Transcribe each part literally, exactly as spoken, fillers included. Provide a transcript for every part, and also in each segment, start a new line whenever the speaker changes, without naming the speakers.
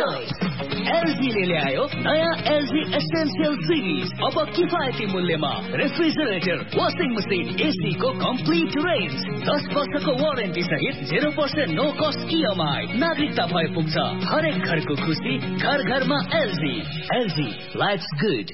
Choice एलजीले ल्यायो नयाँ LG essential series. अब किफायती मूल्यमा रेफ्रिजरेटर, वाशिङ मसिन, एसी को कम्प्लिट रेन्ज, दस वर्षको वारेन्टी सहित zero percent no cost EMI. नागरिकता भए पुग्छ हरेक घरको खुसी, घर घरमा एलजी। LG lives good.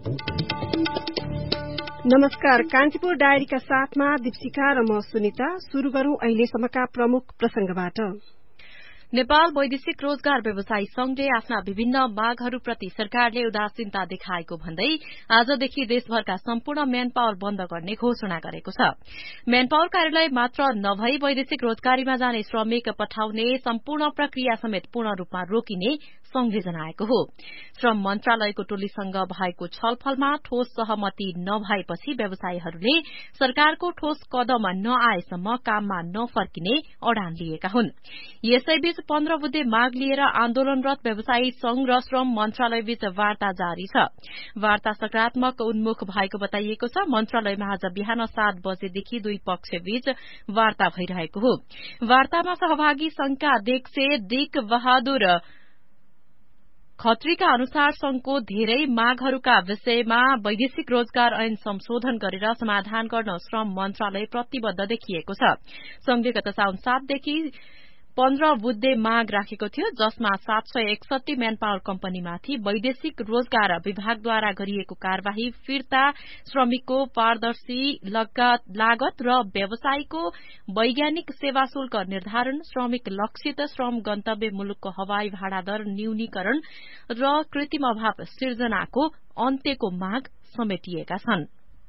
नमस्कार, कान्तिपुर डायरीका साथमा दीपशिखा र म सुनिता। शुरू गरौं अहिलेसम्मका प्रमुख प्रसंगबाट।
नेपाल वैदेशिक रोजगार व्यवसायी संघले आफ्ना विभिन्न मागहरूप्रति सरकारले उदासीनता देखाएको भन्दै आजदेखि देशभरका सम्पूर्ण म्यान पावर बन्द गर्ने घोषणा गरेको छ। म्यान पावर कार्यालय मात्र नभई वैदेशिक रोजगारीमा जाने श्रमिक पठाउने सम्पूर्ण प्रक्रिया समेत पूर्ण रूपमा रोकिने संघले जनाएको हो। श्रम मन्त्रालयको टोलीसँग भएको छलफलमा ठोस सहमति नभएपछि व्यवसायीहरूले सरकारको ठोस कदम नआएसम्म काममा नफर्किने अडान लिएका हुन्। यसैबीच पन्ध्र बुद्धे माग लिएर आन्दोलनरत व्यवसायी संघ र श्रम मन्त्रालयबीच वार्ता जारी छ। वार्ता सकारात्मक उन्मुख भएको बताइएको छ। मन्त्रालयमा आज बिहान सात बजेदेखि दुई पक्षबीच वार्ता भइरहेको हो। वार्तामा सहभागी संघका अध्यक्ष दिक बहादुर खत्रीका अनुसार संघको धेरै मागहरूका विषयमा वैदेशिक रोजगार ऐन संशोधन गरेर समाधान गर्न श्रम मन्त्रालय प्रतिबद्ध देखिएको छ। संघले गत साउन सातदेखि पन्ध्र बुद्धे माग राखेको थियो, जसमा सात सय एकसठी म्यान पावर कम्पनीमाथि वैदेशिक रोजगार विभागद्वारा गरिएको कार्यवाही फिर्ता, श्रमिकको पारदर्शी लागत र व्यवसायको वैज्ञानिक सेवा शुल्क निर्धारण, श्रमिक लक्षित श्रम गन्तव्य मुलुकको हवाई भाडा दर न्यूनीकरण र कृत्रिम अभाव सिर्जनाको अन्त्यको माग समेटिएका छन्।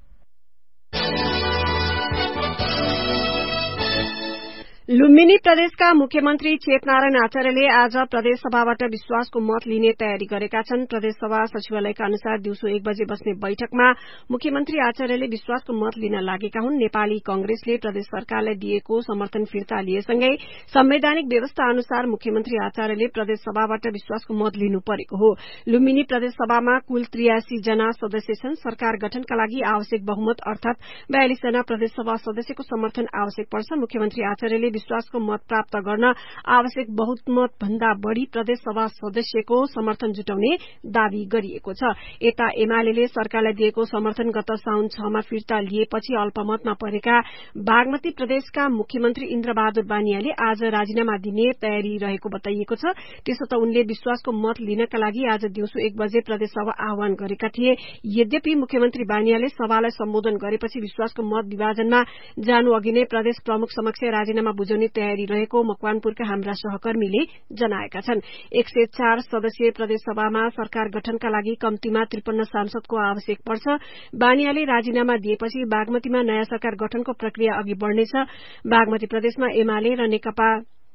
लुम्बिनी प्रदेशका मुख्यमन्त्री चेतनारायण आचार्यले आज प्रदेश सभाबाट विश्वासको मत लिने तयारी गरेका छन्। प्रदेश सभा सचिवालयका अनुसार दिउँसो एक बजे बस्ने बैठकमा मुख्यमन्त्री आचार्यले विश्वासको मत लिन लागेका हुन्। नेपाली कंग्रेसले प्रदेश सरकारलाई दिएको समर्थन फिर्ता लिएसँगै संवैधानिक व्यवस्था अनुसार मुख्यमन्त्री आचार्यले प्रदेश सभाबाट विश्वासको मत लिनु परेको हो। लुम्बिनी प्रदेश सभामा कुल त्रियासी जना सदस्य छन्। सरकार गठनका लागि आवश्यक बहुमत अर्थात बयालिस जना प्रदेश सभा सदस्यको समर्थन आवश्यक पर्छ। मुख्यमन्त्री आचार्यले विश्वासको मत प्राप्त गर्न आवश्यक बहुमत भन्दा बढ़ी प्रदेश सभा सदस्यको समर्थन जुटाउने दावी गरिएको छ। यता एमाले सरकारलाई दिएको समर्थन गत साउन छमा फिर्ता लिएपछि अल्पमतमा परेका बागमती प्रदेशका मुख्यमन्त्री इन्द्रबहादुर बानियाले आज राजीनामा दिने तयारी रहेको बताइएको छ। त्यसो त उनले विश्वासको मत लिनका लागि आज दिउँसो एक बजे प्रदेश सभा आह्वान गरेका थिए। यद्यपि मुख्यमन्त्री बानियाले सभालाई सम्बोधन गरेपछि विश्वासको मत विभाजनमा जानु अघि नै प्रदेश प्रमुख समक्ष राजीनामा बुझाउने तयारी रहेको मकवानपुरका हाम्रा सहकर्मीले जनाएका छन्। एक सय चार सदस्यीय प्रदेश सभामा सरकार गठनका लागि कम्तीमा त्रिपन्न सांसदको आवश्यक पर्छ। बानियाले राजीनामा दिएपछि बागमतीमा नयाँ सरकार गठनको प्रक्रिया अघि बढ़नेछ। बागमती प्रदेशमा एमाले र नेकपा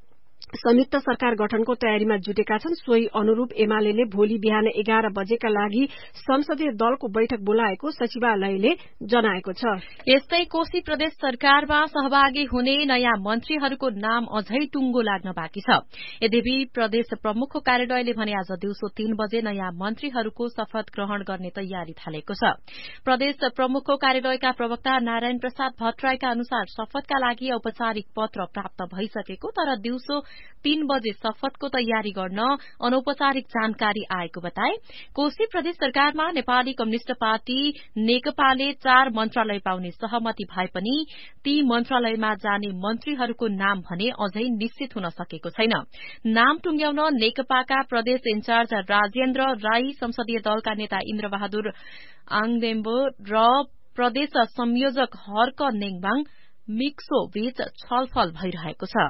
संयुक्त सरकार गठनको तयारीमा जुटेका छन्। सोही अनुरूप एमाले भोलि बिहान एघार बजेका लागि संसदीय दलको बैठक बोलाएको सचिवालयले जनाएको छ।
यस्तै कोशी प्रदेश सरकारमा सहभागी हुने नयाँ मन्त्रीहरूको नाम अझै टुङ्गो लाग्न बाँकी छ। यद्यपि प्रदेश प्रमुखको कार्यालयले भने आज दिउँसो तीन बजे नयाँ मन्त्रीहरूको शपथ ग्रहण गर्ने तयारी थालेको छ। प्रदेश प्रमुखको कार्यालयका प्रवक्ता नारायण प्रसाद भट्टराईका अनुसार शपथका लागि औपचारिक पत्र प्राप्त भइसकेको, तर दिउँसो तीन बजे शपथको तयारी गर्न अनौपचारिक जानकारी आएको बताए। कोशी प्रदेश सरकारमा नेपाली कम्युनिष्ट पार्टी नेकपाले चार मन्त्रालय पाउने सहमति भए पनि ती मन्त्रालयमा जाने मन्त्रीहरूको नाम भने अझै निश्चित हुन सकेको छैन। नाम टुंग्याउन नेकपाका प्रदेश इन्चार्ज राजेन्द्र राई, संसदीय दलका नेता इन्द्रबहादुर आङदेम्बो र प्रदेश संयोजक हर्क नेङबाङ मिक्सो बीच छलफल भइरहेको छ।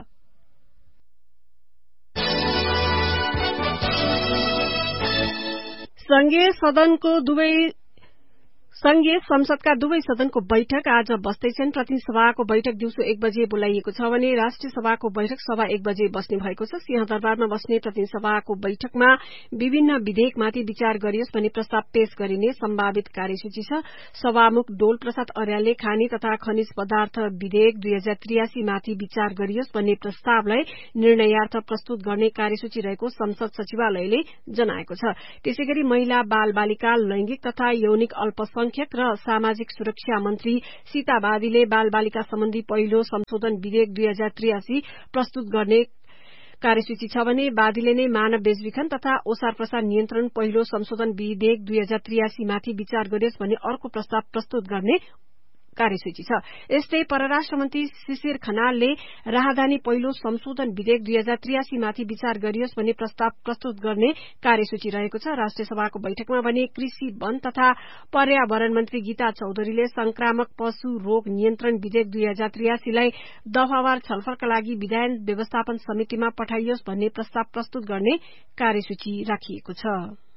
संघीय सदनको दुवै संघीय संसदका दुवै सदनको बैठक आज बस्दैछन्। प्रतिनिधि सभाको बैठक दिउँसो एक बजे बोलाइएको छ भने राष्ट्रिय सभाको बैठक सभा एक बजे बस्ने भएको छ। सिंहदरबारमा बस्ने प्रतिनिधि सभाको बैठकमा विभिन्न विधेयकमाथि विचार गरियोस् भन्ने प्रस्ताव पेश गरिने सम्भावित कार्यसूची छ। सभामुख डोल प्रसाद अर्यालले खानी तथा खनिज पदार्थ विधेयक दुई हजार त्रियासी माथि विचार गरियोस् भन्ने प्रस्तावलाई निर्णयार्थ प्रस्तुत गर्ने कार्यसूची रहेको संसद सचिवालयले जनाएको छ। त्यसैगरी महिला बाल बालिका लैंगिक तथा यौनिक अल्पसंख्यक र सामाजिक सुरक्षा मन्त्री सीता बादीले बाल बालिका सम्बन्धी पहिलो संशोधन विधेयक दुई हजार त्रियासी प्रस्तुत गर्ने कार्यसूची छ भने वादीले नै मानव बेचबिखन तथा ओसार प्रसार नियन्त्रण पहिलो संशोधन विधेयक दुई हजार त्रियासी माथि विचार गरियोस् भन्ने अर्को प्रस्ताव प्रस्तुत गर्ने कार्यसूची छ। यस्तै परराष्ट्र मन्त्री शिशिर खनालले राहदानी पहिलो संशोधन विधेयक दुई हजार त्रियासी माथि विचार गरियोस् भन्ने प्रस्ताव प्रस्तुत गर्ने कार्यसूची रहेको छ। राष्ट्रिय सभाको बैठकमा भने कृषि वन तथा पर्यावरण मन्त्री गीता चौधरीले संक्रामक पशु रोग नियन्त्रण विधेयक दुई हजार त्रियासीलाई दफावार छलफलका लागि विधायन व्यवस्थापन समितिमा पठाइयोस् भन्ने प्रस्ताव प्रस्तुत गर्ने कार्यसूची राखिएको छ।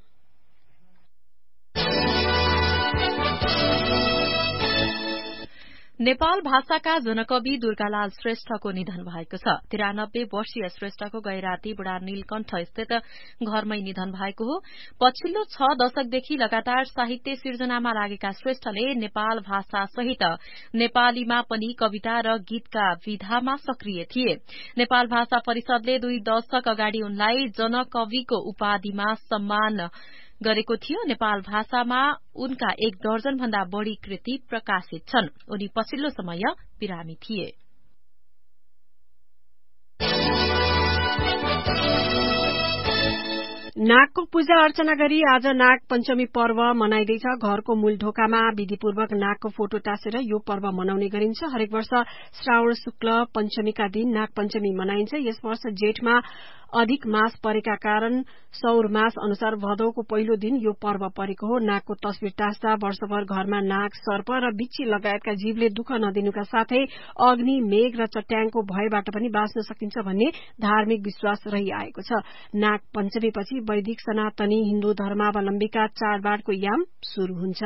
नेपाल भाषाका जनकवि दुर्गालाल श्रेष्ठको निधन भएको छ। तिरानब्बे वर्षीय श्रेष्ठको गैराती बुढा नीलकण्ठ स्थित घरमै निधन भएको हो। पछिल्लो छ दशकदेखि लगातार साहित्य सिर्जनामा लागेका श्रेष्ठले नेपाल भाषा सहित नेपालीमा पनि कविता र गीतका विधामा सक्रिय थिए। नेपाल भाषा परिषदले दुई दशक अगाडि उनलाई जनकविको उपाधिमा सम्मान गरेको थियो। नेपाल भाषामा उनका एक दर्जन भन्दा बढ़ी कृति प्रकाशित छन्। उनी पछिल्लो समय बिरामी थिए।
नागको पूजा अर्चना गरी आज नाग पञ्चमी पर्व मनाइँदैछ। घरको मूल ढोकामा विधिपूर्वक नागको फोटो टाँसेर यो पर्व मनाउने गरिन्छ। हरेक वर्ष श्रावण शुक्ल पञ्चमीका दिन नाग पञ्चमी मनाइन्छ। यस वर्ष जेठमा अधिक मास परेका कारण सौर मास अनुसार भदौको पहिलो दिन यो पर्व परेको हो। नागको तस्विर टाँस्दा वर्षभर घरमा नाग, सर्प र बिच्छी लगायतका जीवले दुःख नदिनुका साथै अग्नि, मेघ र चट्याङको भयबाट पनि बाँच्न सकिन्छ भन्ने धार्मिक विश्वास रहिआएको छ। नाग पञ्चमीपछि वैदिक सनातनी हिन्दू धर्मावलम्बीका चाडबाडको याम शुरू हुन्छ।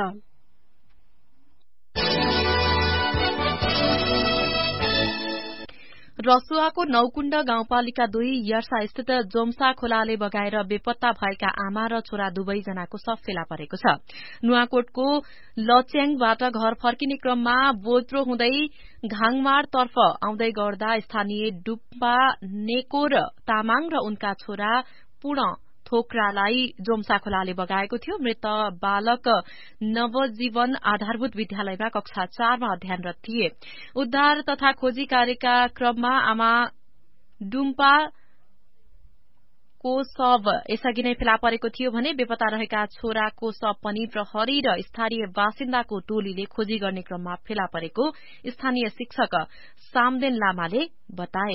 रसुवाको नौकुण्ड गाउँपालिका दुई यर्सा स्थित जोम्सा खोलाले बगाएर बेपत्ता भएका आमा र छोरा दुवैजनाको शव फेला परेको छ। नुवाकोटको लच्याङबाट घर फर्किने क्रममा बोत्रो हुँदै घाङमारतर्फ आउँदै गर्दा स्थानीय डुप्पा नेकोर तामाङ र उनका छोरा पूर्ण थोक्रालाई जोम्सा खोलाले बगाएको थियो। मृत बालक नवजीवन आधारभूत विद्यालयमा कक्षा चारमा अध्ययनरत थिए। उद्धार तथा खोजी कार्यका क्रममा आमा डुम्पा को शव यसअघि नै फेला परेको थियो भने बेपत्ता रहेका छोराको शव पनि प्रहरी र स्थानीय बासिन्दाको टोलीले खोजी गर्ने क्रममा फेला परेको स्थानीय शिक्षक सामदेन लामाले बताए।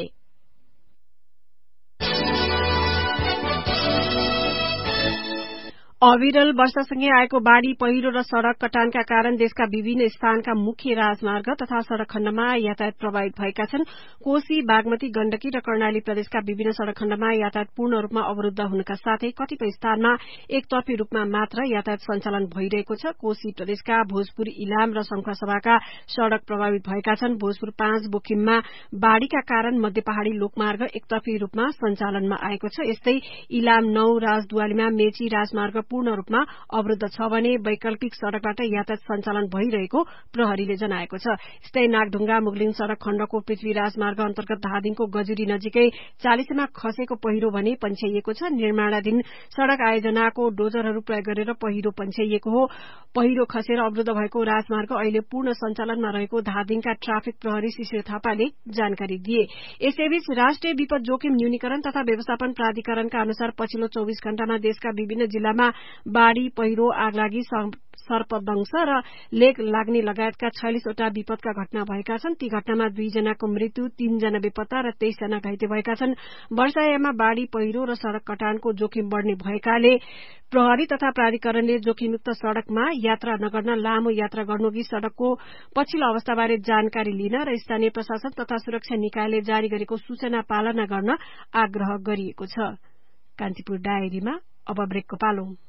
अविरल वर्षासँगै आएको बाढ़ी, पहिरो र सड़क कटानका कारण देशका विभिन्न स्थानका मुख्य राजमार्ग तथा सड़क खण्डमा यातायात प्रभावित भएका छन्। कोशी, बागमती, गण्डकी र कर्णाली प्रदेशका विभिन्न सड़क खण्डमा यातायात पूर्ण रूपमा अवरूद्ध हुनका साथै कतिपय स्थानमा एकतर्फी रूपमा मात्र यातायात सञ्चालन भइरहेको छ। कोशी प्रदेशका भोजपुर, इलाम र संखुवासभाका सड़क प्रभावित भएका छन्। भोजपुर पाँच बोकिममा बाढ़ीका कारण मध्य पहाड़ी लोकमार्ग एकतर्फी रूपमा सञ्चालनमा आएको छ। यस्तै इलाम नौ राजदुवालीमा मेची राजमार्ग पूर्ण रूपमा अवरूद्ध छ भने वैकल्पिक सड़कबाट यातायात सञ्चालन भइरहेको प्रहरीले जनाएको छ। यस्तै नागढुंगा मुगलिङ सड़क खण्डको पृथ्वी राजमार्ग अन्तर्गत धादिङको गजुरी नजिकै चालिसमा खसेको पहिरो भने पन्छ्याइएको छ। निर्माणाधीन सड़क आयोजनाको डोजरहरू प्रयोग गरेर पहिरो पन्छ्याइएको हो। पहिरो खसेर अवरूद्ध भएको राजमार्ग अहिले पूर्ण सञ्चालनमा रहेको धादिङका ट्राफिक प्रहरी शिशिर थापाले जानकारी दिए। यसैबीच राष्ट्रिय विपद जोखिम न्यूनीकरण तथा व्यवस्थापन प्राधिकरणका अनुसार पछिल्लो चौविस घण्टामा देशका विभिन्न जिल्लामा बाढ़ी, पहिरो, आगलागी, सर्पदंश र लेग लाग्ने लगायतका छयालिसवटा विपदका घटना भएका छन्। ती घटनामा दुईजनाको मृत्यु, तीनजना बेपत्ता र तेइसजना घाइते भएका छन्। वर्षायाममा बाढ़ी, पहिरो र सड़क कटानको जोखिम बढ़ने भएकाले प्रहरी तथा प्राधिकरणले जोखिमयुक्त सड़कमा यात्रा नगर्न, लामो यात्रा गर्नुअघि सड़कको पछिल्लो अवस्थाबारे जानकारी लिन र स्थानीय प्रशासन तथा सुरक्षा निकायले जारी गरेको सूचना पालना गर्न आग्रह गरिएको छ। कान्तिपुर डायरीमा अब ब्रेकको पालो।